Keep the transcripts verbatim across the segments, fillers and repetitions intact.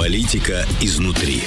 Политика изнутри.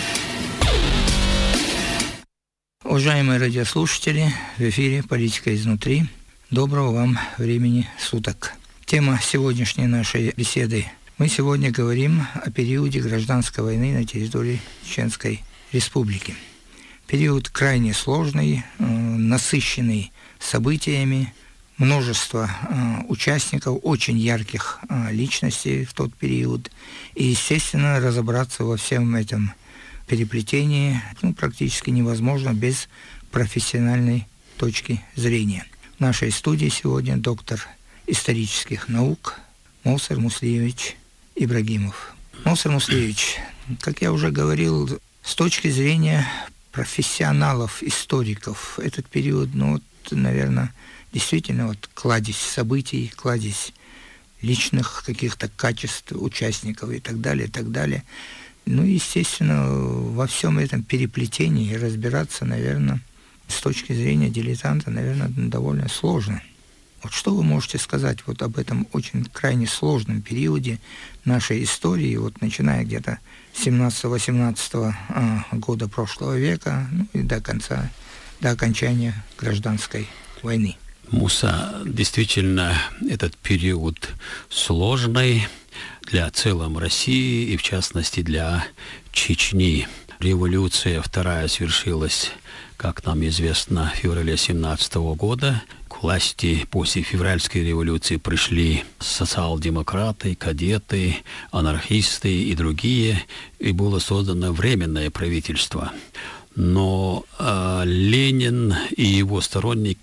Уважаемые радиослушатели, в эфире «Политика изнутри». Доброго вам времени суток. Тема сегодняшней нашей беседы. Мы сегодня говорим о периоде гражданской войны на территории Чеченской Республики. Период крайне сложный, насыщенный событиями, множество участников, очень ярких личностей в тот период. И, естественно, разобраться во всем этом переплетении ну, практически невозможно без профессиональной точки зрения. В нашей студии сегодня доктор исторических наук Мовсар Муслиевич Ибрагимов. Мовсар Муслиевич, как я уже говорил, с точки зрения профессионалов, историков, этот период, ну, вот, наверное, действительно вот кладезь событий, кладезь личных каких-то качеств участников и так далее, и так далее. Ну, естественно, во всем этом переплетении разбираться, наверное, с точки зрения дилетанта, наверное, довольно сложно. Вот что вы можете сказать вот об этом очень крайне сложном периоде нашей истории, вот начиная где-то с семнадцатого-восемнадцатого а, года прошлого века, ну и до конца, до окончания гражданской войны? Муса, действительно, этот период сложный для целом России и, в частности, для Чечни. Революция вторая свершилась, как нам известно, в феврале семнадцатого года. К власти после февральской революции пришли социал-демократы, кадеты, анархисты и другие, и было создано временное правительство. Но э, Ленин и его сторонники